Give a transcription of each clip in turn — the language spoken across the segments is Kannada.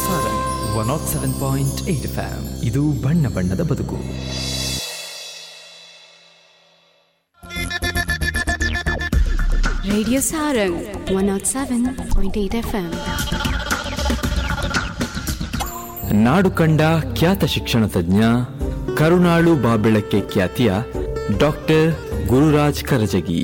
ಸಾರಂಗ್ 107.8 FM. ಇದು ಬಣ್ಣ ಬಣ್ಣದ ಬದುಕು. Radio Sarang 107.8 FM. ನಾಡು ಕಂಡ ಖ್ಯಾತ ಶಿಕ್ಷಣ ತಜ್ಞ, ಕರುಣಾಳು ಬಾಬೆಳಕ್ಕೆ ಖ್ಯಾತಿಯ ಡಾಕ್ಟರ್ ಗುರುರಾಜ್ ಕರಜಗಿ.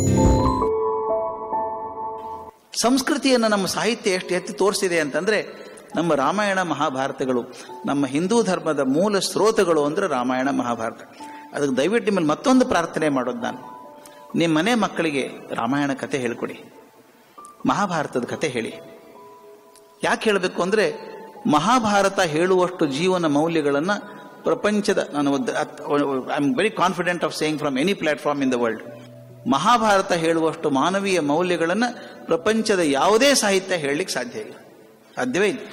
ಸಂಸ್ಕೃತಿಯನ್ನು ನಮ್ಮ ಸಾಹಿತ್ಯ ಎಷ್ಟು ಎತ್ತಿ ತೋರಿಸಿದೆ ಅಂತಂದರೆ, ನಮ್ಮ ರಾಮಾಯಣ ಮಹಾಭಾರತಗಳು ನಮ್ಮ ಹಿಂದೂ ಧರ್ಮದ ಮೂಲ ಸ್ರೋತಗಳು ಅಂದರೆ ರಾಮಾಯಣ ಮಹಾಭಾರತ. ಅದಕ್ಕೆ ದಯವಿಟ್ಟು ನಿಮ್ಮಲ್ಲಿ ಮತ್ತೊಂದು ಪ್ರಾರ್ಥನೆ ಮಾಡೋದು, ನಾನು ನಿಮ್ಮ ಮನೆ ಮಕ್ಕಳಿಗೆ ರಾಮಾಯಣ ಕಥೆ ಹೇಳ್ಕೊಡಿ, ಮಹಾಭಾರತದ ಕಥೆ ಹೇಳಿ. ಯಾಕೆ ಹೇಳಬೇಕು ಅಂದರೆ, ಮಹಾಭಾರತ ಹೇಳುವಷ್ಟು ಜೀವನ ಮೌಲ್ಯಗಳನ್ನು ಪ್ರಪಂಚದ, ನಾನು I am very confident of saying from any platform in the world, Mahabharata ಹೇಳುವಷ್ಟು ಮಾನವೀಯ ಮೌಲ್ಯಗಳನ್ನು ಪ್ರಪಂಚದ ಯಾವುದೇ ಸಾಹಿತ್ಯ ಹೇಳಲಿಕ್ಕೆ ಸಾಧ್ಯವೇ ಇಲ್ಲ.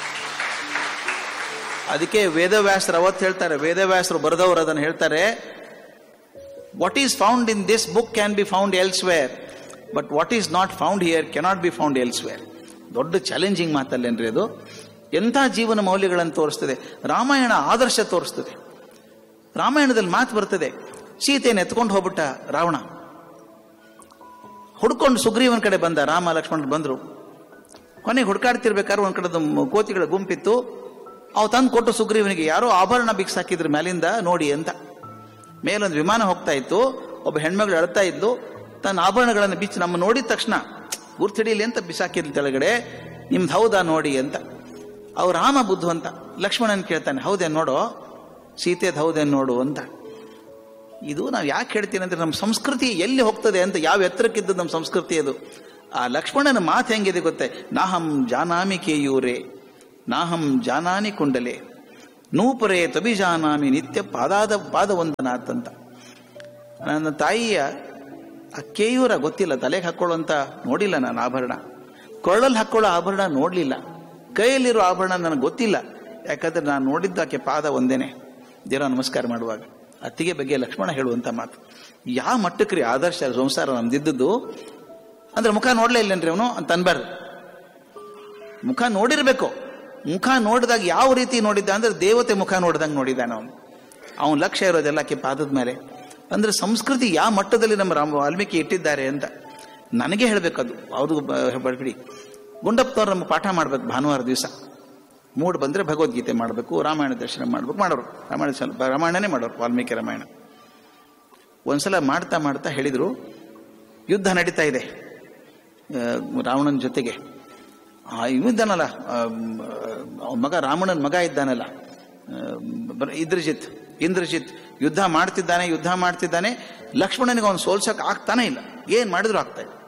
ಅದಕ್ಕೆ ವೇದವ್ಯಾಸರು ಅವತ್ತು ಹೇಳ್ತಾರೆ, ವೇದವ್ಯಾಸರು ಬರೆದವರು ಅದನ್ನು ಹೇಳ್ತಾರೆ, what is found in this book can be found elsewhere, but what is not found here cannot be found elsewhere. ದೊಡ್ಡ ಚಾಲೆಂಜಿಂಗ್ ಮಾತಲ್ಲೇನ್ರಿ ಅದು. ಎಂಥ ಜೀವನ ಮೌಲ್ಯಗಳನ್ನು ತೋರಿಸ್ತದೆ ರಾಮಾಯಣ, ಆದರ್ಶ ತೋರಿಸ್ತದೆ. ರಾಮಾಯಣದಲ್ಲಿ ಮಾತು ಬರ್ತದೆ, ಸೀತೆಯನ್ನು ಎತ್ಕೊಂಡು ಹೋಗ್ಬಿಟ್ಟ ರಾವಣ, ಹುಡ್ಕೊಂಡು ಸುಗ್ರೀವನ ಕಡೆ ಬಂದ, ರಾಮ ಲಕ್ಷ್ಮಣ ಬಂದರು. ಕೊನೆಗೆ ಹುಡ್ಕಾಡ್ತಿರ್ಬೇಕಾದ್ರೆ ಒಂದ್ ಕಡೆ ಕೋತಿಗಳ ಗುಂಪಿತ್ತು, ಅವು ತಂದು ಕೊಟ್ಟು ಸುಗ್ರೀವನಿಗೆ ಯಾರೋ ಆಭರಣ ಬಿಕ್ಸಾಕಿದ್ರು ಮ್ಯಾಲಿಂದ ನೋಡಿ ಅಂತ. ಮೇಲೊಂದು ವಿಮಾನ ಹೋಗ್ತಾ ಇತ್ತು, ಒಬ್ಬ ಹೆಣ್ಮಗಳು ಅಳ್ತಾ ಇದ್ದು, ತನ್ನ ಆಭರಣಗಳನ್ನು ಬಿಚ್ಚಿ ನಮ್ಮ ನೋಡಿದ ತಕ್ಷಣ ಗುರ್ತಿಡಿಲಿ ಅಂತ ಬಿಸಾಕಿದ್ಲು ತೆಳಗಡೆ, ನಿಮ್ದು ಹೌದಾ ನೋಡಿ ಅಂತ. ಅವು ರಾಮ ಬುದ್ಧು ಅಂತ. ಲಕ್ಷ್ಮಣನ್ ಕೇಳ್ತಾನೆ, ಹೌದೇನು ನೋಡೋ, ಸೀತೆದು ಹೌದೇನು ನೋಡು ಅಂತ. ಇದು ನಾವು ಯಾಕೆ ಹೇಳ್ತೀನಿ ಅಂದ್ರೆ, ನಮ್ಮ ಸಂಸ್ಕೃತಿ ಎಲ್ಲಿ ಹೋಗ್ತದೆ ಅಂತ, ಯಾವ ಎತ್ತರಕ್ಕಿದ್ದು ನಮ್ಮ ಸಂಸ್ಕೃತಿ ಅದು. ಆ ಲಕ್ಷ್ಮಣನ ಮಾತು ಹೆಂಗಿದೆ ಗೊತ್ತೇ, ನಾಹಂ ಜಾನಾಮಿ ಕೇಯೂರೇ ನಾಹಂ ಜಾನಾನಿ ಕುಂಡಲೆ ನೂಪುರೇ ತಬಿಜಾನಾಮಿ ನಿತ್ಯ ಪಾದವಂದನಾಥ್ ಅಂತ. ನನ್ನ ತಾಯಿಯ ಆ ಕೇಯೂರ ಗೊತ್ತಿಲ್ಲ, ತಲೆಗೆ ಹಾಕೊಳ್ಳುವಂತ ನೋಡಿಲ್ಲ ನಾನು ಆಭರಣ, ಕೊಳ್ಳಲ್ಲಿ ಹಾಕೊಳ್ಳೋ ಆಭರಣ ನೋಡಲಿಲ್ಲ, ಕೈಯಲ್ಲಿರೋ ಆಭರಣ ನನಗೆ ಗೊತ್ತಿಲ್ಲ. ಯಾಕಂದ್ರೆ ನಾನು ನೋಡಿದ್ದು ಆಕೆ ಪಾದ ಒಂದೇನೆ ದೇವರ ನಮಸ್ಕಾರ ಮಾಡುವಾಗ. ಅತ್ತಿಗೆ ಬಗ್ಗೆ ಲಕ್ಷ್ಮಣ ಹೇಳುವಂತ ಮಾತು. ಯಾವ ಮಟ್ಟಕ್ರಿ ಆದರ್ಶ ಸಂಸಾರ ನಮ್ದಿದ್ದದ್ದು ಅಂದ್ರೆ, ಮುಖ ನೋಡ್ಲೇ ಇಲ್ಲೇನ್ರಿ ಅವನು ಅಂತ ಅನ್ಬಾರ್ದು. ಮುಖ ನೋಡಿರ್ಬೇಕು. ಮುಖ ನೋಡಿದಾಗ ಯಾವ ರೀತಿ ನೋಡಿದ್ದ ಅಂದ್ರೆ, ದೇವತೆ ಮುಖ ನೋಡಿದಂಗೆ ನೋಡಿದ್ದಾನೆ ಅವನು. ಅವನ ಲಕ್ಷ್ಯ ಇರೋದೆಲ್ಲ ಆಕೆ ಪಾದದ ಮೇಲೆ. ಅಂದ್ರೆ ಸಂಸ್ಕೃತಿ ಯಾವ ಮಟ್ಟದಲ್ಲಿ ನಮ್ಮ ವಾಲ್ಮೀಕಿ ಇಟ್ಟಿದ್ದಾರೆ ಅಂತ ನನಗೆ ಹೇಳ್ಬೇಕದು. ಅವ್ರಿಗೂ ಬಿಡಿ. ಗುಂಡಪ್ಪನವ್ರು ನಮ್ಗೆ ಪಾಠ ಮಾಡ್ಬೇಕು ಭಾನುವಾರ ದಿವಸ. ಮೂಡ್ ಬಂದ್ರೆ ಭಗವದ್ಗೀತೆ ಮಾಡಬೇಕು, ರಾಮಾಯಣ ದರ್ಶನ ಮಾಡ್ಬೇಕು, ಮಾಡೋರು ರಾಮಾಯಣನೇ ಮಾಡೋರು, ವಾಲ್ಮೀಕಿ ರಾಮಾಯಣ. ಒಂದ್ಸಲ ಮಾಡ್ತಾ ಮಾಡ್ತಾ ಹೇಳಿದ್ರು, ಯುದ್ಧ ನಡೀತಾ ಇದೆ ರಾವಣನ ಜೊತೆಗೆ. ಇದ್ದಾನಲ್ಲ ಮಗ, ರಾವಣನ ಮಗ ಇದ್ದಾನಲ್ಲ ಇಂದ್ರಜಿತ್ ಯುದ್ಧ ಮಾಡ್ತಿದ್ದಾನೆ. ಲಕ್ಷ್ಮಣನಿಗೆ ಅವನು ಸೋಲ್ಸಕ್ ಆಗ್ತಾನೆ ಇಲ್ಲ, ಏನ್ ಮಾಡಿದ್ರು ಆಗ್ತಾ ಇಲ್ಲ.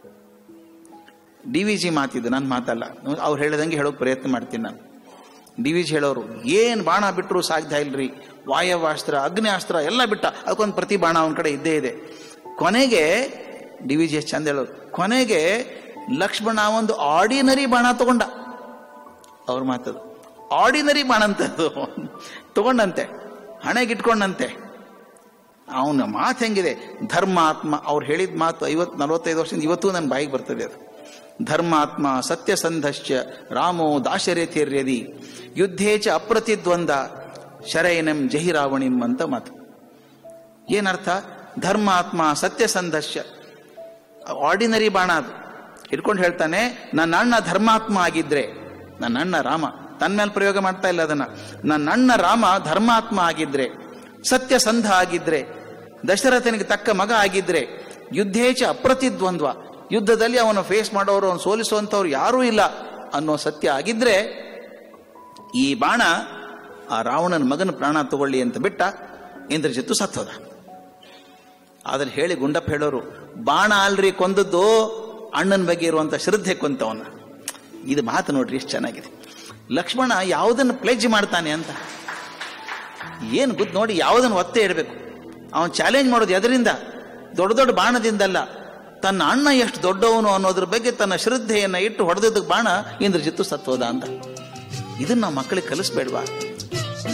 DVG ಮಾತಿದ್ದು, ನನ್ನ ಮಾತಲ್ಲ, ಅವ್ರು ಹೇಳಿದಂಗೆ ಹೇಳೋಕೆ ಪ್ರಯತ್ನ ಮಾಡ್ತೀನಿ ನಾನು. DVG ಹೇಳೋರು, ಏನ್ ಬಾಣ ಬಿಟ್ಟರು ಸಾಧ್ಯ ಇಲ್ರಿ, ವಾಯವಾಸ್ತ್ರ ಅಗ್ನಿಯಾಸ್ತ್ರ ಎಲ್ಲ ಬಿಟ್ಟ, ಅದಕ್ಕೊಂದು ಪ್ರತಿ ಬಾಣ ಅವನ ಕಡೆ ಇದ್ದೇ ಇದೆ. ಕೊನೆಗೆ DVG ಚಂದ ಹೇಳೋರು, ಕೊನೆಗೆ ಲಕ್ಷ್ಮಣ ಒಂದು ಆರ್ಡಿನರಿ ಬಾಣ ತಗೊಂಡ. ಅವ್ರ ಮಾತದು ಆರ್ಡಿನರಿ ಬಾಣ ಅಂತದ್ದು ತಗೊಂಡಂತೆ, ಹಣೆಗಿಟ್ಕೊಂಡಂತೆ. ಅವನ ಮಾತು ಹೆಂಗಿದೆ, ಧರ್ಮಾತ್ಮ. ಅವ್ರು ಹೇಳಿದ ಮಾತು 40-45 ವರ್ಷದಿಂದ ಇವತ್ತು ನನ್ನ ಬಾಯಿಗೆ ಬರ್ತದೆ ಅದು. ಧರ್ಮಾತ್ಮ ಸತ್ಯಸಂಧಶ್ಚ ರಾಮೋ ದಾಶರಥಿರ್ಯದಿ ಯುದ್ಧೇಚ ಅಪ್ರತಿದ್ವಂದ ಶರೈನಂ ಜಹಿ ರಾವಣಿಂ ಅಂತ ಮಾತು. ಏನರ್ಥ? ಧರ್ಮಾತ್ಮ ಸತ್ಯಸಂಧಶ್ಚ, ಆರ್ಡಿನರಿ ಬಾಣ ಅದು ಹಿಡ್ಕೊಂಡು ಹೇಳ್ತಾನೆ, ನನ್ನ ಅಣ್ಣ ಧರ್ಮಾತ್ಮ ಆಗಿದ್ರೆ, ನನ್ನ ಅಣ್ಣ ರಾಮ ತನ್ನ ಮೇಲೆ ಪ್ರಯೋಗ ಮಾಡ್ತಾ ಇಲ್ಲ ಅದನ್ನ, ನನ್ನ ಅಣ್ಣ ರಾಮ ಧರ್ಮಾತ್ಮ ಆಗಿದ್ರೆ, ಸತ್ಯಸಂಧ ಆಗಿದ್ರೆ, ದಶರಥನಿಗೆ ತಕ್ಕ ಮಗ ಆಗಿದ್ರೆ, ಯುದ್ಧೇಚ ಅಪ್ರತಿದ್ವಂದ್ವ, ಯುದ್ಧದಲ್ಲಿ ಅವನು ಫೇಸ್ ಮಾಡೋರು, ಅವನು ಸೋಲಿಸುವಂಥವ್ರು ಯಾರೂ ಇಲ್ಲ ಅನ್ನೋ ಸತ್ಯ ಆಗಿದ್ರೆ, ಈ ಬಾಣ ಆ ರಾವಣನ ಮಗನ ಪ್ರಾಣ ತಗೊಳ್ಳಿ ಅಂತ ಬಿಟ್ಟ. ಇಂದ್ರಜಿತ್ತು ಸತ್ತೋದ. ಆದ್ರೆ ಹೇಳಿ ಗುಂಡಪ್ಪ ಹೇಳೋರು, ಬಾಣ ಅಲ್ರಿ ಕೊಂದದ್ದು, ಅಣ್ಣನ ಬಗ್ಗೆ ಇರುವಂತ ಶ್ರದ್ಧೆ ಕೊಂತವನ್ನ. ಇದು ಮಾತು ನೋಡ್ರಿ ಎಷ್ಟು ಚೆನ್ನಾಗಿದೆ. ಲಕ್ಷ್ಮಣ ಯಾವುದನ್ನು ಪ್ಲೆಜ್ ಮಾಡ್ತಾನೆ ಅಂತ ಏನು ಗೊತ್ತು ನೋಡಿ, ಯಾವುದನ್ನು ಒತ್ತೆ ಇಡಬೇಕು. ಅವನು ಚಾಲೆಂಜ್ ಮಾಡೋದು ಎದರಿಂದ? ದೊಡ್ಡ ದೊಡ್ಡ ಬಾಣದಿಂದಲ್ಲ, ತನ್ನ ಅಣ್ಣ ಎಷ್ಟು ದೊಡ್ಡವನು ಅನ್ನೋದ್ರ ಬಗ್ಗೆ ತನ್ನ ಶ್ರದ್ಧೆಯನ್ನ ಇಟ್ಟು ಹೊಡೆದಕ್ಕೆ ಬಾಣ ಇಂದ್ರಜಿತ್ತು ಸತ್ತೋದ ಅಂತ. ಇದನ್ನ ನಾವು ಮಕ್ಕಳಿಗೆ ಕಲಿಸ್ಬೇಡ್ವಾ?